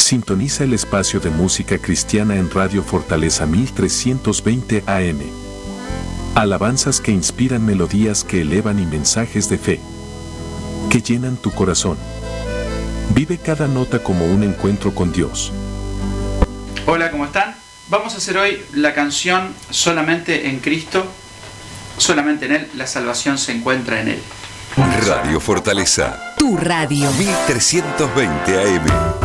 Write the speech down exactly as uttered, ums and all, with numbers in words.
Sintoniza el espacio de música cristiana en Radio Fortaleza mil trescientos veinte A M. Alabanzas que inspiran, melodías que elevan y mensajes de fe que llenan tu corazón. Vive cada nota como un encuentro con Dios. Hola, ¿cómo están? Vamos a hacer hoy la canción Solamente en Cristo, solamente en Él, la salvación se encuentra en Él. Radio Fortaleza. Tu radio. mil trescientos veinte A M.